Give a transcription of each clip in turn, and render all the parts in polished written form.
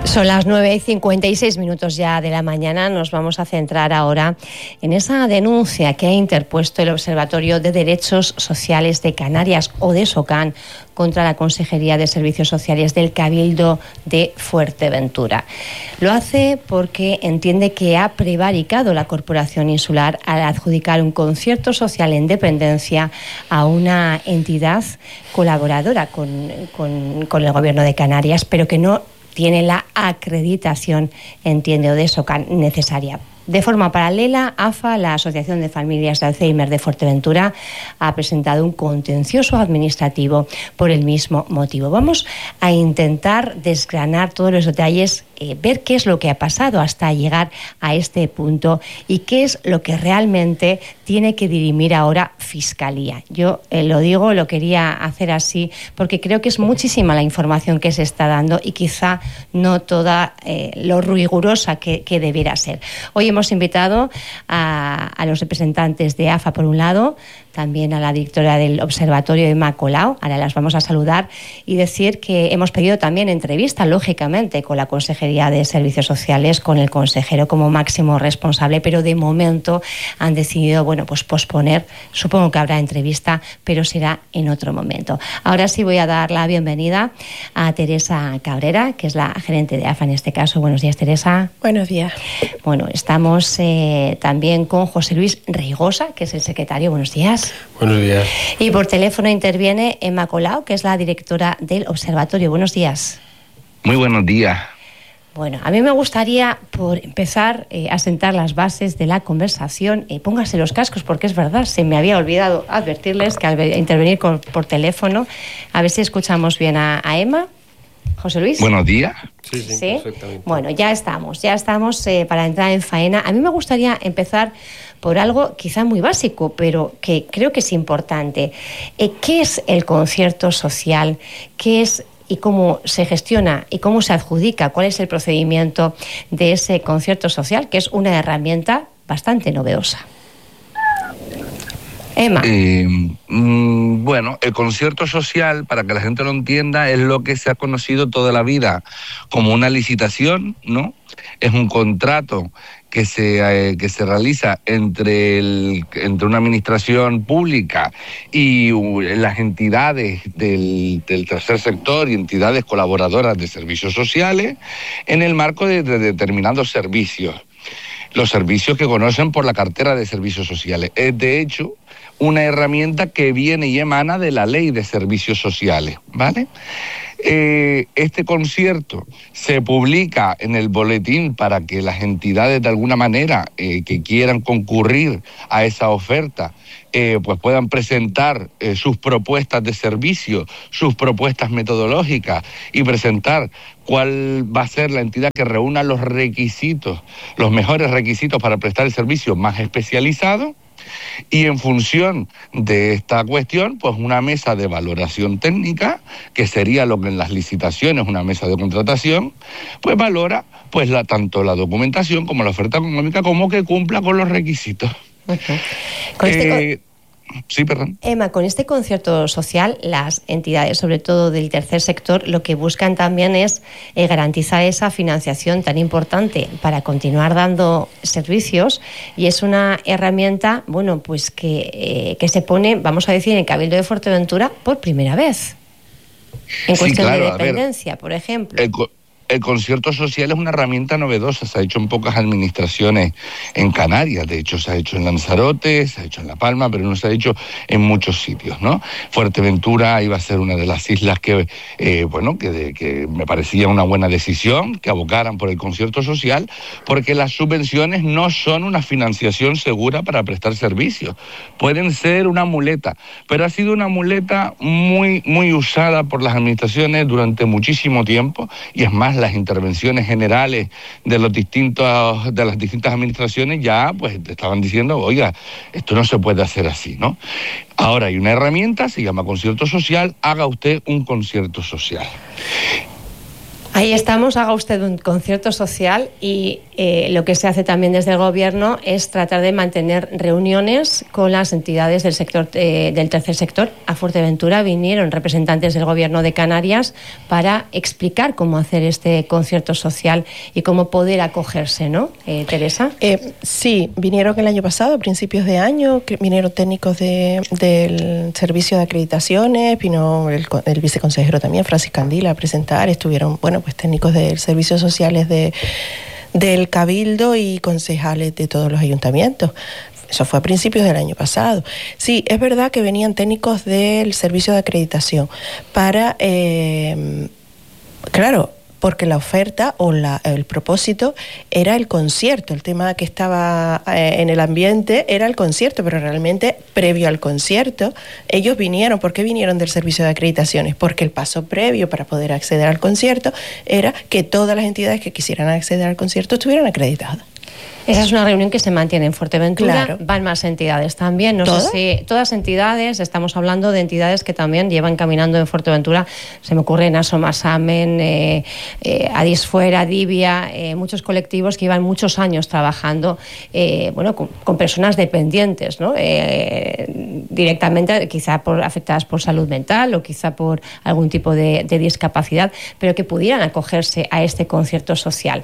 Son las 9:56 ya de la mañana. Nos vamos a centrar ahora en esa denuncia que ha interpuesto el Observatorio de Derechos Sociales de Canarias, ODESOCAN, contra la Consejería de Servicios Sociales del Cabildo de Fuerteventura. Lo hace porque entiende que ha prevaricado la Corporación Insular al adjudicar un concierto social en dependencia a una entidad colaboradora con el Gobierno de Canarias, pero que no tiene la acreditación, entiende ODESOCAN, necesaria. De forma paralela, AFA, la Asociación de Familias de Alzheimer de Fuerteventura, ha presentado un contencioso administrativo por el mismo motivo. Vamos a intentar desgranar todos los detalles, ver qué es lo que ha pasado hasta llegar a este punto y qué es lo que realmente tiene que dirimir ahora Fiscalía. Yo lo quería hacer así porque creo que es muchísima la información que se está dando y quizá no toda lo rigurosa que debiera ser. Hoy hemos invitado a los representantes de AFA por un lado, también a la directora del Observatorio, Emma Colau. Ahora las vamos a saludar y decir que hemos pedido también entrevista, lógicamente, con la Consejería de Servicios Sociales, con el consejero como máximo responsable, pero de momento han decidido, pues posponer. Supongo que habrá entrevista, pero será en otro momento. Ahora sí voy a dar la bienvenida a Teresa Cabrera, que es la gerente de AFA en este caso. Buenos días, Teresa. Buenos días. Bueno, estamos también con José Luis Reigosa, que es el secretario. Buenos días. Buenos días. Y por teléfono interviene Emma Colau, que es la directora del Observatorio. Buenos días. Muy buenos días. Bueno, a mí me gustaría, por empezar, a sentar las bases de la conversación. Póngase los cascos, porque es verdad, se me había olvidado advertirles que al intervenir por teléfono, a ver si escuchamos bien a Emma. José Luis. Buenos días. Sí, perfectamente. Bueno, ya estamos para entrar en faena. A mí me gustaría empezar por algo quizá muy básico, pero que creo que es importante. ¿Qué es el concierto social? ¿Qué es y cómo se gestiona y cómo se adjudica? ¿Cuál es el procedimiento de ese concierto social, que es una herramienta bastante novedosa? Emma. Bueno, el concierto social, para que la gente lo entienda, es lo que se ha conocido toda la vida como una licitación, ¿no? Es un contrato que se realiza entre una administración pública y las entidades del tercer sector y entidades colaboradoras de servicios sociales en el marco de determinados servicios. Los servicios que conocen por la cartera de servicios sociales. Es, de hecho, una herramienta que viene y emana de la Ley de Servicios Sociales, ¿vale? Este concierto se publica en el boletín para que las entidades de alguna manera que quieran concurrir a esa oferta pues puedan presentar sus propuestas de servicio, sus propuestas metodológicas y presentar cuál va a ser la entidad que reúna los requisitos, los mejores requisitos para prestar el servicio más especializado. Y en función de esta cuestión, pues una mesa de valoración técnica, que sería lo que en las licitaciones, una mesa de contratación, pues valora pues tanto la documentación como la oferta económica como que cumpla con los requisitos. Uh-huh. Sí, perdón. Emma, con este concierto social, las entidades, sobre todo del tercer sector, lo que buscan también es garantizar esa financiación tan importante para continuar dando servicios, y es una herramienta, pues que se pone, vamos a decir, en el Cabildo de Fuerteventura por primera vez. En cuestión de dependencia, por ejemplo. El concierto social es una herramienta novedosa, se ha hecho en pocas administraciones en Canarias, de hecho se ha hecho en Lanzarote, se ha hecho en La Palma, pero no se ha hecho en muchos sitios, ¿no? Fuerteventura iba a ser una de las islas que me parecía una buena decisión, que abocaran por el concierto social, porque las subvenciones no son una financiación segura para prestar servicios, pueden ser una muleta, pero ha sido una muleta muy, muy usada por las administraciones durante muchísimo tiempo, y es más, las intervenciones generales de las distintas administraciones ya pues estaban diciendo, oiga, esto no se puede hacer así, ¿no? Ahora hay una herramienta, se llama concierto social, haga usted un concierto social. Ahí estamos, haga usted un concierto social y lo que se hace también desde el Gobierno es tratar de mantener reuniones con las entidades del sector del tercer sector. A Fuerteventura vinieron representantes del Gobierno de Canarias para explicar cómo hacer este concierto social y cómo poder acogerse, ¿no, Teresa? Sí, vinieron el año pasado, a principios de año, vinieron técnicos del servicio de acreditaciones, vino el viceconsejero también, Francis Candila, a presentar, estuvieron, pues técnicos de servicios sociales del Cabildo y concejales de todos los ayuntamientos. Eso fue a principios del año pasado. Sí, es verdad que venían técnicos del servicio de acreditación para, claro, porque la oferta o el propósito era el concierto. El tema que estaba en el ambiente era el concierto, pero realmente previo al concierto ellos vinieron. ¿Por qué vinieron del servicio de acreditaciones? Porque el paso previo para poder acceder al concierto era que todas las entidades que quisieran acceder al concierto estuvieran acreditadas. Esa es una reunión que se mantiene en Fuerteventura. Claro. Van más entidades también. No ¿Todas? sé si todas entidades, estamos hablando de entidades que también llevan caminando en Fuerteventura. Se me ocurre Naso Masamen, Adisfuera, Divia, muchos colectivos que llevan muchos años trabajando con personas dependientes, ¿no? Directamente, quizá afectadas por salud mental o quizá por algún tipo de discapacidad, pero que pudieran acogerse a este concierto social.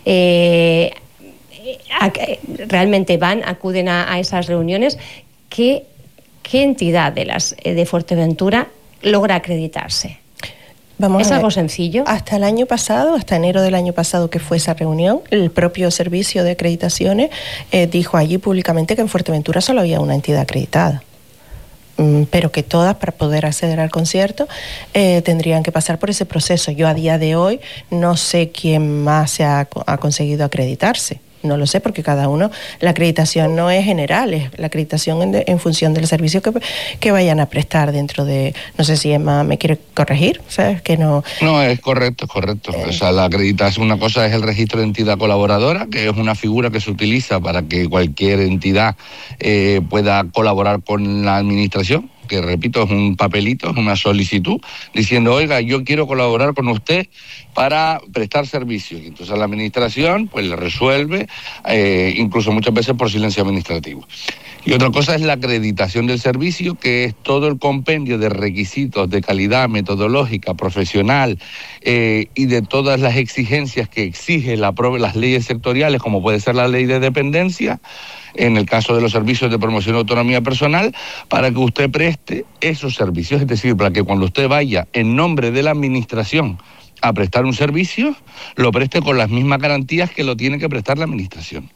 Realmente acuden a esas reuniones. ¿Qué entidad de Fuerteventura logra acreditarse? ¿Es algo sencillo? Hasta el año pasado, hasta enero del año pasado que fue esa reunión, el propio servicio de acreditaciones dijo allí públicamente que en Fuerteventura solo había una entidad acreditada, pero que todas, para poder acceder al concierto, tendrían que pasar por ese proceso. Yo a día de hoy no sé quién más ha conseguido acreditarse. No lo sé, porque cada uno, la acreditación no es general, es la acreditación en función del servicio que vayan a prestar dentro de, no sé si Emma me quiere corregir, ¿sabes? Que no... No, es correcto. O sea, la acreditación, una cosa es el registro de entidad colaboradora, que es una figura que se utiliza para que cualquier entidad pueda colaborar con la administración, que repito, es un papelito, es una solicitud, diciendo, oiga, yo quiero colaborar con usted para prestar servicios. Y entonces la administración pues le resuelve, incluso muchas veces por silencio administrativo. Y otra cosa es la acreditación del servicio, que es todo el compendio de requisitos de calidad metodológica, profesional y de todas las exigencias que exige las leyes sectoriales, como puede ser la ley de dependencia, en el caso de los servicios de promoción de autonomía personal, para que usted preste esos servicios. Es decir, para que cuando usted vaya en nombre de la administración a prestar un servicio, lo preste con las mismas garantías que lo tiene que prestar la administración.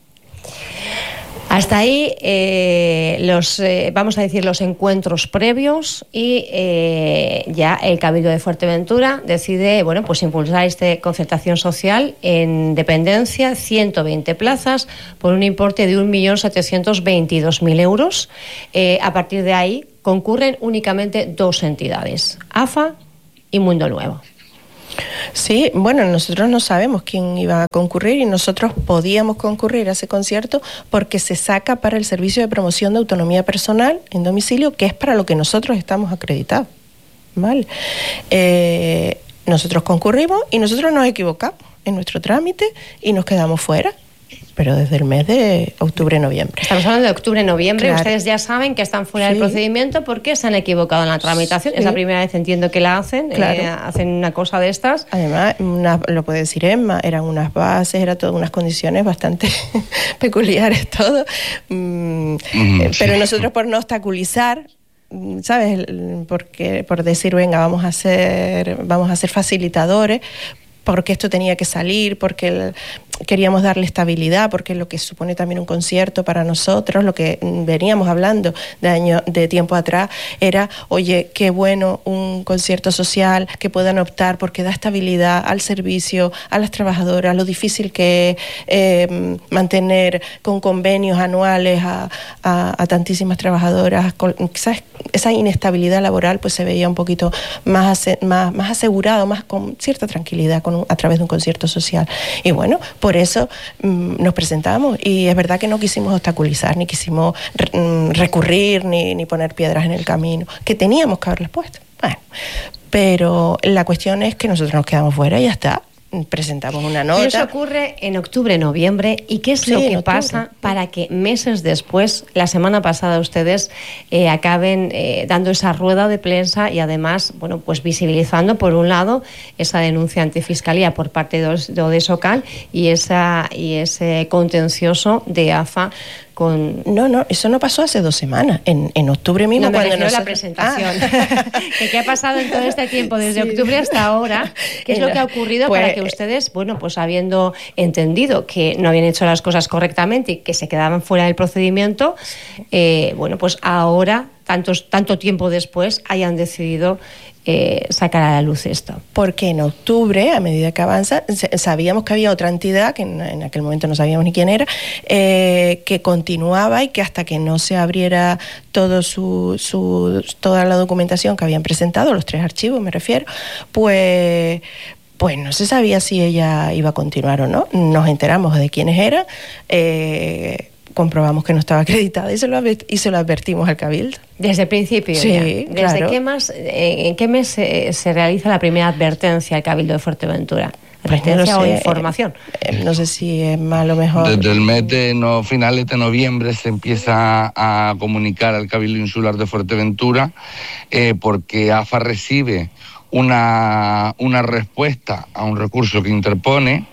Hasta ahí vamos a decir, los encuentros previos y ya el Cabildo de Fuerteventura decide, pues impulsar esta concertación social en dependencia, 120 plazas por un importe de 1.722.000 euros. A partir de ahí concurren únicamente dos entidades, AFA y Mundo Nuevo. Sí, nosotros no sabemos quién iba a concurrir y nosotros podíamos concurrir a ese concierto porque se saca para el servicio de promoción de autonomía personal en domicilio, que es para lo que nosotros estamos acreditados, ¿vale? Nosotros concurrimos y nosotros nos equivocamos en nuestro trámite y nos quedamos fuera. Pero desde el mes de octubre-noviembre. Estamos hablando de octubre-noviembre. Claro. Ustedes ya saben que están fuera del procedimiento porque se han equivocado en la tramitación. Sí. Es la primera vez, entiendo, que la hacen. Claro. Hacen una cosa de estas. Además, lo puede decir Emma, eran unas bases, eran todas unas condiciones bastante peculiares todo. Pero nosotros, por no obstaculizar, ¿sabes? Porque por decir, venga, vamos a ser facilitadores, porque esto tenía que salir, porque queríamos darle estabilidad, porque lo que supone también un concierto para nosotros, lo que veníamos hablando de tiempo atrás, era, oye, qué bueno un concierto social que puedan optar porque da estabilidad al servicio, a las trabajadoras, lo difícil que es mantener con convenios anuales a tantísimas trabajadoras, ¿sabes? Esa inestabilidad laboral pues se veía un poquito más asegurado, más con cierta tranquilidad a través de un concierto social. Y bueno, por eso nos presentamos, y es verdad que no quisimos obstaculizar, ni quisimos recurrir, ni poner piedras en el camino, que teníamos que haberles puesto. Bueno, pero la cuestión es que nosotros nos quedamos fuera y ya está. presentamos una nota. Pero eso ocurre en octubre, noviembre. ¿Y qué es lo que pasa para que meses después, la semana pasada, ustedes acaben dando esa rueda de prensa y además, bueno, pues visibilizando, por un lado, esa denuncia ante Fiscalía por parte de Odesocal y ese contencioso de AFA con... No, eso no pasó hace 2 semanas, en octubre mismo. No, me cuando refiero a la presentación. ¿Qué ha pasado en todo este tiempo, desde octubre hasta ahora? ¿Qué es lo que ha ocurrido para que ustedes, bueno, pues habiendo entendido que no habían hecho las cosas correctamente y que se quedaban fuera del procedimiento, bueno, pues ahora, tanto tiempo después, hayan decidido sacar a la luz esto? Porque en octubre, a medida que avanza, sabíamos que había otra entidad, que en aquel momento no sabíamos ni quién era, que continuaba y que hasta que no se abriera toda la documentación que habían presentado, los 3 archivos me refiero, pues no se sabía si ella iba a continuar o no. Nos enteramos de quiénes eran, comprobamos que no estaba acreditada y se lo advertimos al Cabildo. Desde el principio, sí, ya. ¿Desde claro. en qué mes se realiza la primera advertencia al Cabildo de Fuerteventura? ¿Advertencia o información? No sé si es más o mejor. Desde el mes de finales de noviembre se empieza a comunicar al Cabildo Insular de Fuerteventura porque AFA recibe una respuesta a un recurso que interpone.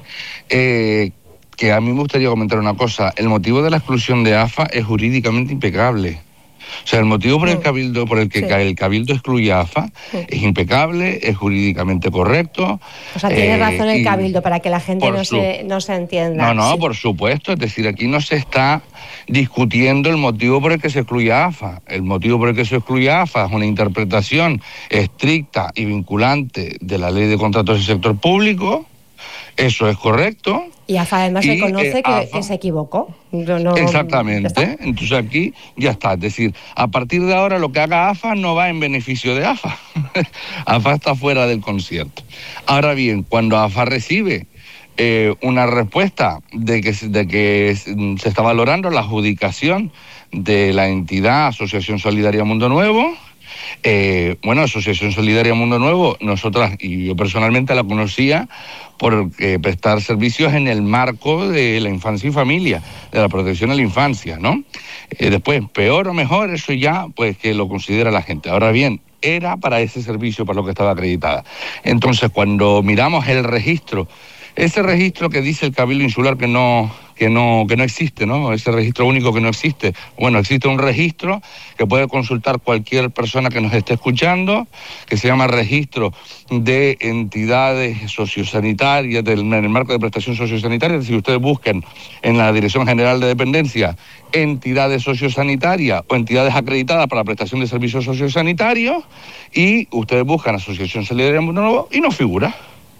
Que a mí me gustaría comentar una cosa. El motivo de la exclusión de AFA es jurídicamente impecable. O sea, el motivo por el que el Cabildo excluye a AFA es impecable, es jurídicamente correcto. O sea, tiene razón el Cabildo, para que la gente no se entienda. No, por supuesto. Es decir, aquí no se está discutiendo el motivo por el que se excluye a AFA. El motivo por el que se excluye a AFA es una interpretación estricta y vinculante de la Ley de Contratos del Sector Público. Eso es correcto. Y AFA además reconoce que se equivocó. Exactamente. Entonces aquí ya está. Es decir, a partir de ahora lo que haga AFA no va en beneficio de AFA. AFA está fuera del concierto. Ahora bien, cuando AFA recibe una respuesta de que se está valorando la adjudicación de la entidad Asociación Solidaria Mundo Nuevo, Asociación Solidaria Mundo Nuevo, nosotras y yo personalmente la conocía por prestar servicios en el marco de la infancia y familia, de la protección a la infancia, ¿no? Después, peor o mejor, eso ya, pues que lo considera la gente. Ahora bien, era para ese servicio para lo que estaba acreditada. Entonces, cuando miramos el registro, ese registro que dice el Cabildo Insular que no existe, ¿no? Ese registro único que no existe. Bueno, existe un registro que puede consultar cualquier persona que nos esté escuchando, que se llama Registro de Entidades Sociosanitarias, en el marco de prestación sociosanitaria. Si ustedes busquen en la Dirección General de Dependencia entidades sociosanitarias o entidades acreditadas para la prestación de servicios sociosanitarios, y ustedes buscan Asociación Solidaria Mundo Nuevo y no figura.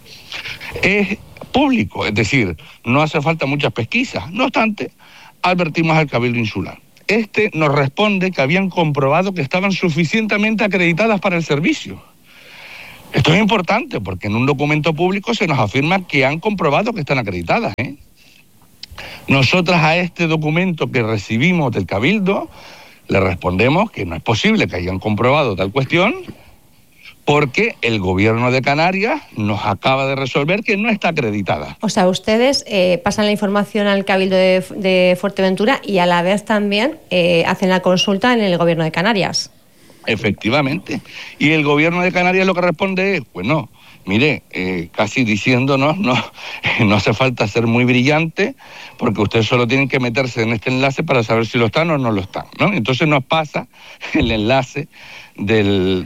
Es público, es decir, no hace falta muchas pesquisas. No obstante, advertimos al Cabildo Insular. Nos responde que habían comprobado que estaban suficientemente acreditadas para el servicio. Esto es importante porque en un documento público se nos afirma que han comprobado que están acreditadas. Nosotras a este documento que recibimos del Cabildo le respondemos que no es posible que hayan comprobado tal cuestión, porque el Gobierno de Canarias nos acaba de resolver que no está acreditada. O sea, ustedes pasan la información al Cabildo de Fuerteventura y a la vez también hacen la consulta en el Gobierno de Canarias. Efectivamente. Y el Gobierno de Canarias lo que responde es, pues no, mire, casi diciéndonos, no hace falta ser muy brillante, porque ustedes solo tienen que meterse en este enlace para saber si lo están o no lo están, ¿no? Entonces nos pasa el enlace del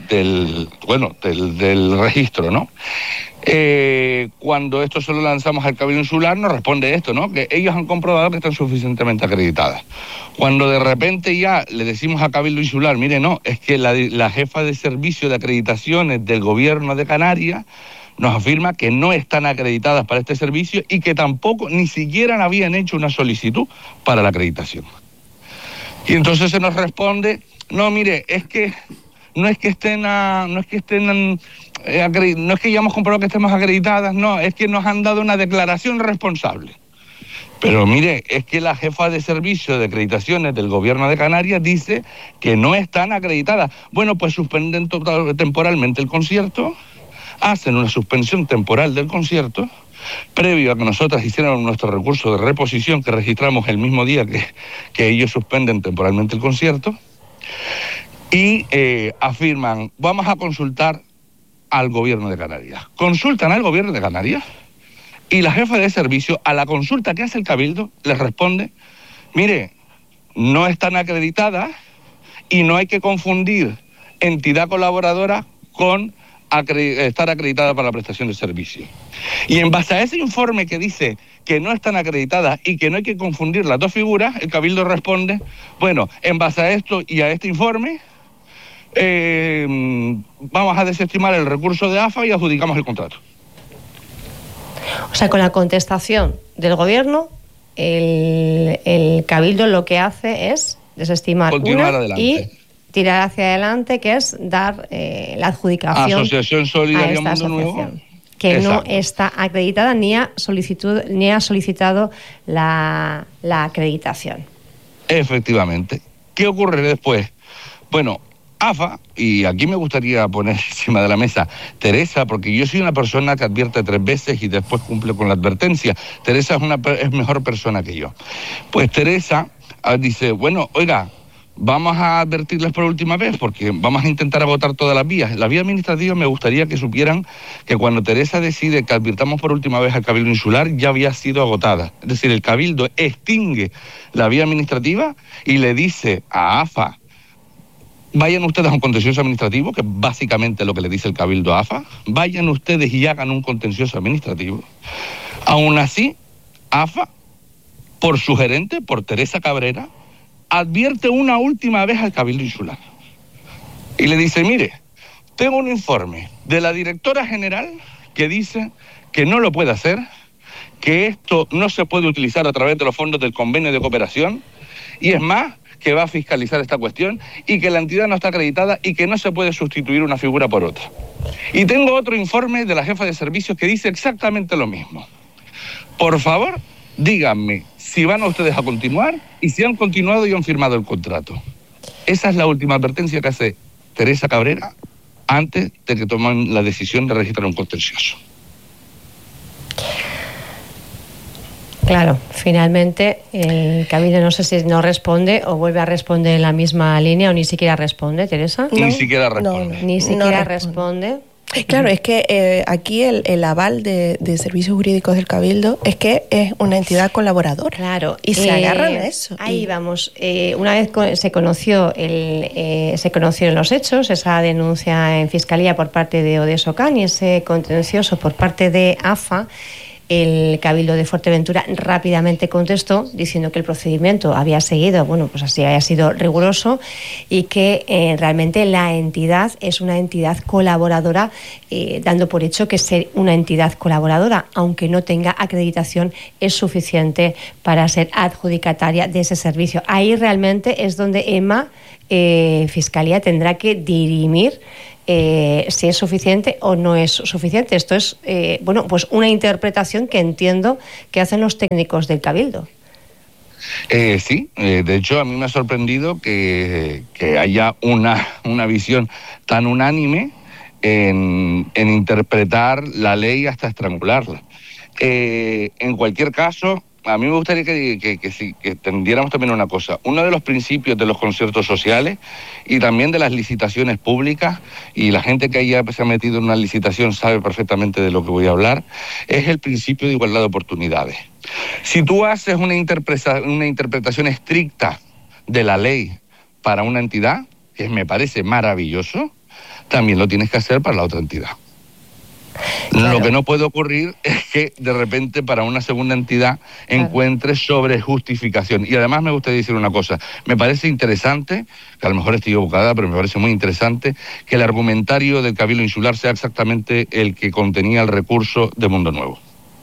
registro, ¿no? Cuando esto se lo lanzamos al Cabildo Insular, nos responde esto, ¿no? Que ellos han comprobado que están suficientemente acreditadas. Cuando de repente ya le decimos a Cabildo Insular, mire, no, es que la jefa de servicio de acreditaciones del Gobierno de Canarias nos afirma que no están acreditadas para este servicio y que tampoco, ni siquiera habían hecho una solicitud para la acreditación. Y entonces se nos responde, no, mire, no es que hayamos comprobado que estemos acreditadas, no, es que nos han dado una declaración responsable. Pero mire, es que la jefa de servicio de acreditaciones del Gobierno de Canarias dice que no están acreditadas. Bueno, pues suspenden temporalmente el concierto, hacen una suspensión temporal del concierto previo a que nosotras hiciéramos nuestro recurso de reposición que registramos el mismo día que ellos suspenden temporalmente el concierto, y afirman, vamos a consultar al gobierno de Canarias. Consultan al gobierno de Canarias y la jefa de servicio, a la consulta que hace el Cabildo, les responde, mire, no están acreditadas y no hay que confundir entidad colaboradora con estar acreditada para la prestación de servicios. Y en base a ese informe que dice que no están acreditadas y que no hay que confundir las dos figuras, el Cabildo responde, bueno, en base a esto y a este informe, vamos a desestimar el recurso de AFA y adjudicamos el contrato. O sea, con la contestación del gobierno, el Cabildo lo que hace es desestimar continuar una adelante y tirar hacia adelante, que es dar la adjudicación Asociación Solidaria a esta Mundo asociación, Nuevo, que exacto, no está acreditada ni ha solicitado la acreditación. Efectivamente. ¿Qué ocurre después? Bueno, AFA, y aquí me gustaría poner encima de la mesa Teresa, porque yo soy una persona que advierte 3 veces y después cumple con la advertencia. Teresa es mejor persona que yo. Pues Teresa dice, bueno, oiga, vamos a advertirles por última vez porque vamos a intentar agotar todas las vías. La vía administrativa me gustaría que supieran que cuando Teresa decide que advirtamos por última vez al Cabildo Insular ya había sido agotada. Es decir, el Cabildo extingue la vía administrativa y le dice a AFA, vayan ustedes a un contencioso administrativo, que es básicamente lo que le dice el Cabildo a AFA, vayan ustedes y hagan un contencioso administrativo. Aún así, AFA, por su gerente, por Teresa Cabrera, advierte una última vez al Cabildo Insular. Y le dice, mire, tengo un informe de la directora general que dice que no lo puede hacer, que esto no se puede utilizar a través de los fondos del convenio de cooperación, y es más, que va a fiscalizar esta cuestión y que la entidad no está acreditada y que no se puede sustituir una figura por otra. Y tengo otro informe de la jefa de servicios que dice exactamente lo mismo. Por favor, díganme si van ustedes a continuar y si han continuado y han firmado el contrato. Esa es la última advertencia que hace Teresa Cabrera antes de que tomen la decisión de registrar un contencioso. Claro, finalmente el Cabildo no sé si no responde o vuelve a responder en la misma línea o ni siquiera responde, Teresa. Ni siquiera responde. Ni siquiera responde. Claro, es que aquí el aval de servicios jurídicos del Cabildo es que es una entidad colaboradora. Claro. Y se agarran a eso. Ahí vamos. Una vez se conocieron los hechos, esa denuncia en Fiscalía por parte de Odesocan y ese contencioso por parte de AFA, el Cabildo de Fuerteventura rápidamente contestó diciendo que el procedimiento había seguido, bueno, pues así había sido riguroso y que realmente la entidad es una entidad colaboradora, dando por hecho que ser una entidad colaboradora, aunque no tenga acreditación, es suficiente para ser adjudicataria de ese servicio. Ahí realmente es donde EMA, Fiscalía, tendrá que dirimir si es suficiente o no es suficiente. Esto es pues una interpretación que entiendo que hacen los técnicos del Cabildo. Sí, de hecho a mí me ha sorprendido que haya una visión tan unánime en interpretar la ley hasta estrangularla. En cualquier caso, a mí me gustaría que entendiéramos también una cosa. Uno de los principios de los conciertos sociales y también de las licitaciones públicas, y la gente que haya se ha metido en una licitación sabe perfectamente de lo que voy a hablar, es el principio de igualdad de oportunidades. Si tú haces una interpretación estricta de la ley para una entidad, que me parece maravilloso, también lo tienes que hacer para la otra entidad. Claro. Lo que no puede ocurrir es que de repente para una segunda entidad encuentre sobre justificación. Y además me gustaría decir una cosa, me parece interesante, que a lo mejor estoy equivocada, pero me parece muy interesante que el argumentario del Cabildo Insular sea exactamente el que contenía el recurso de Mundo Nuevo.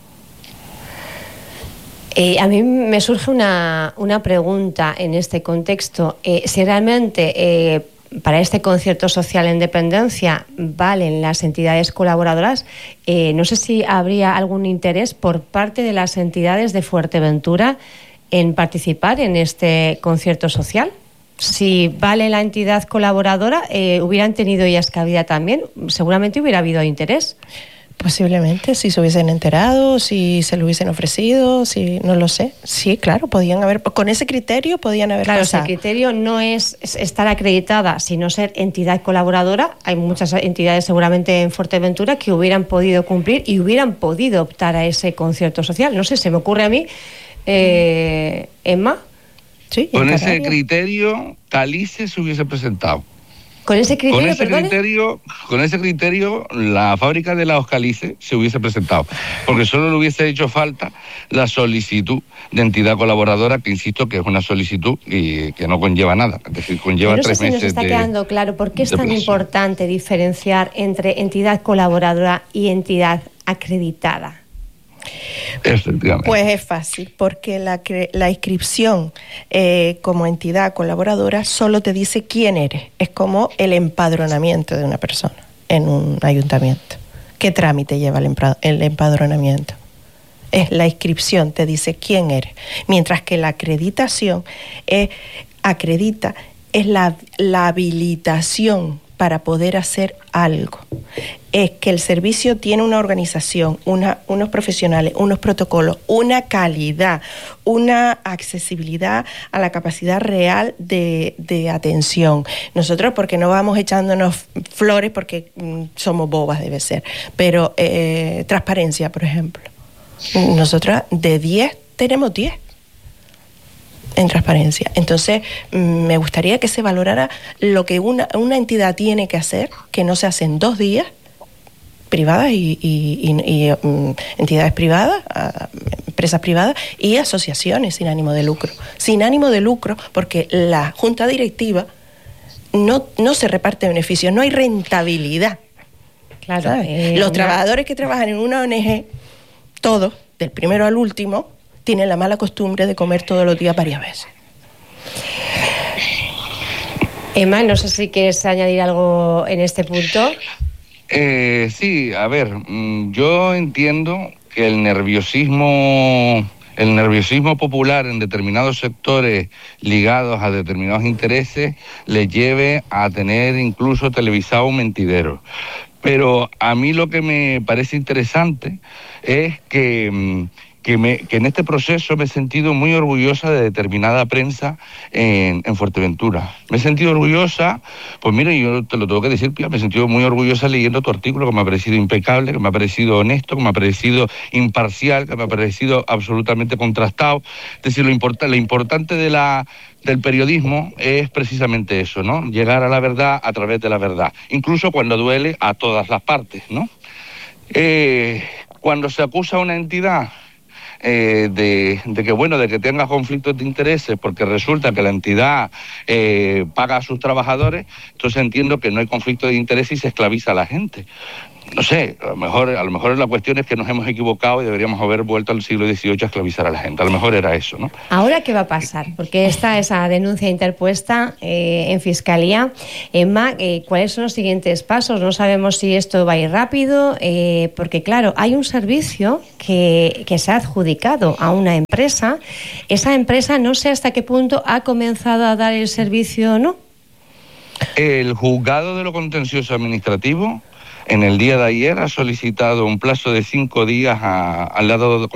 A mí me surge una pregunta en este contexto. Si realmente para este concierto social en dependencia valen las entidades colaboradoras, no sé si habría algún interés por parte de las entidades de Fuerteventura en participar en este concierto social. Si vale la entidad colaboradora, hubieran tenido ellas cabida también, seguramente hubiera habido interés. Posiblemente, si se hubiesen enterado, si se lo hubiesen ofrecido, si no lo sé. Sí, claro, podían haber, con ese criterio podían haber pasado. Claro, el criterio no es estar acreditada, sino ser entidad colaboradora. Hay muchas entidades seguramente en Fuerteventura que hubieran podido cumplir y hubieran podido optar a ese concierto social. No sé, se me ocurre a mí, Emma. Sí, con ese criterio, Calice se hubiese presentado. Con ese criterio, la fábrica de helados Calice se hubiese presentado, porque solo le hubiese hecho falta la solicitud de entidad colaboradora, que insisto que es una solicitud y que no conlleva nada, es decir, conlleva 3 meses. No sé si nos está quedando claro por qué es tan importante diferenciar entre entidad colaboradora y entidad acreditada. Pues es fácil, porque la inscripción como entidad colaboradora solo te dice quién eres. Es como el empadronamiento de una persona en un ayuntamiento. ¿Qué trámite lleva el empadronamiento? Es la inscripción, te dice quién eres. Mientras que la acreditación es la habilitación para poder hacer algo. Es que el servicio tiene una organización, unos profesionales, unos protocolos, una calidad, una accesibilidad a la capacidad real de atención. Nosotros, porque no vamos echándonos flores porque somos bobas, debe ser, pero transparencia, por ejemplo. Nosotras de 10 tenemos 10 en transparencia. Entonces, me gustaría que se valorara lo que una entidad tiene que hacer, que no se hace en 2 días, privadas y entidades privadas, empresas privadas y asociaciones sin ánimo de lucro. Sin ánimo de lucro, porque la junta directiva no se reparte beneficios, no hay rentabilidad. Claro. Los trabajadores que trabajan en una ONG, todos, del primero al último, tienen la mala costumbre de comer todos los días varias veces. Emma, no sé si quieres añadir algo en este punto. Sí, a ver, yo entiendo que el nerviosismo popular en determinados sectores ligados a determinados intereses le lleve a tener incluso televisado un mentidero. Pero a mí lo que me parece interesante es que en este proceso me he sentido muy orgullosa de determinada prensa en Fuerteventura. Me he sentido orgullosa, pues mira, yo te lo tengo que decir, Pía, me he sentido muy orgullosa leyendo tu artículo, que me ha parecido impecable, que me ha parecido honesto, que me ha parecido imparcial, que me ha parecido absolutamente contrastado. Es decir, lo importante del periodismo es precisamente eso, ¿no? Llegar a la verdad a través de la verdad, incluso cuando duele a todas las partes, ¿no? Cuando se acusa a una entidad de que tenga conflictos de intereses porque resulta que la entidad paga a sus trabajadores, entonces entiendo que no hay conflicto de interés y se esclaviza a la gente. No sé, a lo mejor la cuestión es que nos hemos equivocado y deberíamos haber vuelto al siglo XVIII a esclavizar a la gente. A lo mejor era eso, ¿no? ¿Ahora qué va a pasar? Porque está esa denuncia interpuesta en Fiscalía. Emma, ¿cuáles son los siguientes pasos? No sabemos si esto va a ir rápido, porque claro, hay un servicio que se ha adjudicado a una empresa. Esa empresa no sé hasta qué punto ha comenzado a dar el servicio o no. El juzgado de lo contencioso administrativo en el día de ayer ha solicitado un plazo de 5 días al lado